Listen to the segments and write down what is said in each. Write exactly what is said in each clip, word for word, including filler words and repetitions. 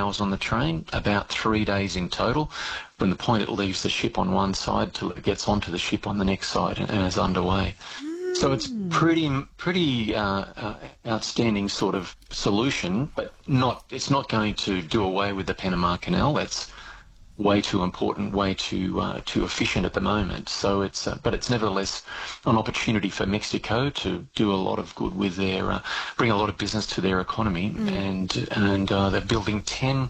hours on the train, about three days in total, from the point it leaves the ship on one side till it gets onto the ship on the next side and, and is underway. So it's pretty, pretty uh, uh, outstanding sort of solution, but not. It's not going to do away with the Panama Canal. That's way too important, way too uh, too efficient at the moment. So it's, uh, but it's nevertheless an opportunity for Mexico to do a lot of good with their, uh, bring a lot of business to their economy, mm. and and uh, they're building ten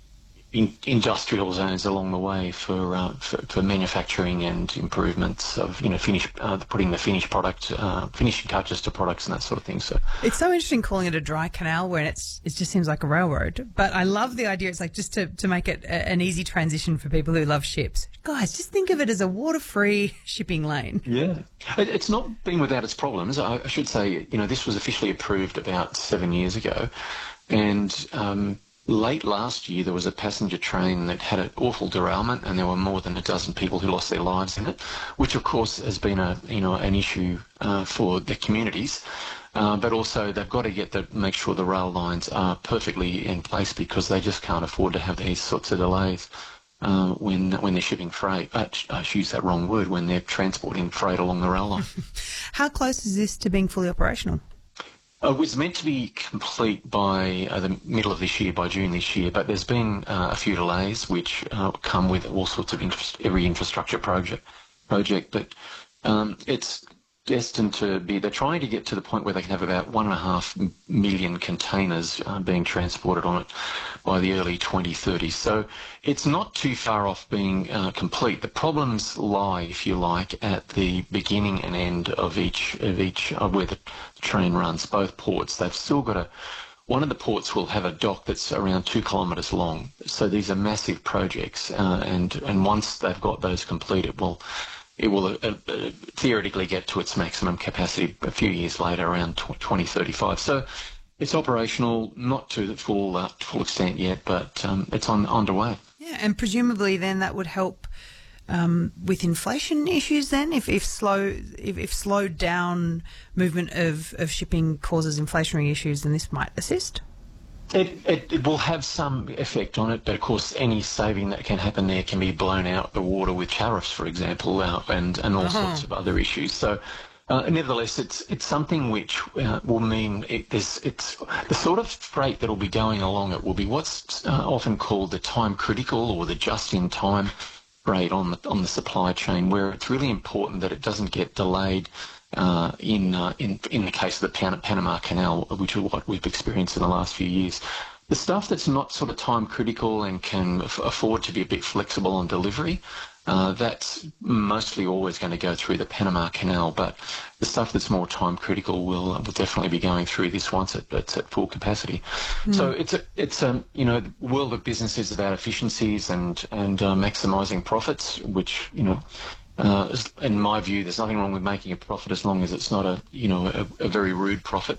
In industrial zones along the way for, uh, for for manufacturing and improvements of, you know, finish uh, putting the finished product, uh, finishing touches to products and that sort of thing. So it's so interesting calling it a dry canal when it's it just seems like a railroad. But I love the idea. It's like just to to make it a, an easy transition for people who love ships. Guys, just think of it as a water-free shipping lane. Yeah, it, it's not been without its problems. I, I should say, you know, this was officially approved about seven years ago, and um, late last year, there was a passenger train that had an awful derailment, and there were more than a dozen people who lost their lives in it, which, of course, has been a you know an issue uh, for the communities. Uh, but also, they've got to get the make sure the rail lines are perfectly in place, because they just can't afford to have these sorts of delays uh, when when they're shipping freight. Uh, I should use that wrong word, when they're transporting freight along the rail line. How close is this to being fully operational? Uh, it was meant to be complete by uh, the middle of this year, by June this year, but there's been uh, a few delays which uh, come with all sorts of interest, every infrastructure project. project. But um, it's destined to be, they're trying to get to the point where they can have about one and a half million containers uh, being transported on it by the early twenty thirties. So it's not too far off being uh, complete. The problems lie, if you like, at the beginning and end of each of each of where the train runs, both ports. They've still got a, one of the ports will have a dock that's around two kilometres long. So these are massive projects, uh, and and once they've got those completed, well, it will uh, uh, theoretically get to its maximum capacity a few years later, around twenty thirty-five. So it's operational, not to the full uh, full extent yet, but um, it's on underway. Yeah, and presumably then that would help um, with inflation issues. Then, if if slow if, if slowed down movement of, of shipping causes inflationary issues, then this might assist. It, it, it will have some effect on it, but of course any saving that can happen there can be blown out the water with tariffs, for example, uh, and, and all uh-huh. sorts of other issues. So uh, nevertheless, it's it's something which uh, will mean it, this, it's the sort of freight that will be going along it will be what's uh, often called the time critical or the just-in-time freight on the, on the supply chain, where it's really important that it doesn't get delayed Uh, in, uh, in in the case of the Pan- Panama Canal, which is what we've experienced in the last few years. The stuff that's not sort of time critical and can f- afford to be a bit flexible on delivery, uh, that's mostly always going to go through the Panama Canal. But the stuff that's more time critical will will definitely be going through this once it, it's at full capacity. Mm. So it's a, it's um you know the world of business is about efficiencies and and uh, maximising profits, which you know. Uh, in my view, there's nothing wrong with making a profit as long as it's not a, you know, a, a very rude profit.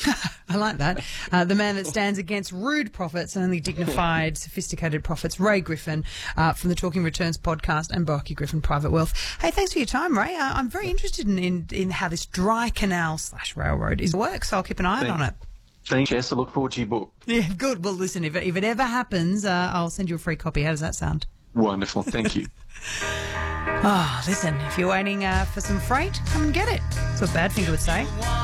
I like that. Uh, the man that stands against rude profits and only dignified, sophisticated profits, Ray Griffin, uh, from the Talking Returns podcast and Boakey Griffin Private Wealth. Hey, thanks for your time, Ray. Uh, I'm very interested in, in, in how this dry canal slash railroad is works, so I'll keep an eye on it. Thanks, Jess. I look forward to your book. Yeah, good. Well, listen, if it, if it ever happens, uh, I'll send you a free copy. How does that sound? Wonderful. Thank you. Oh, listen, if you're waiting uh, for some freight, come and get it. That's what Badfinger would say.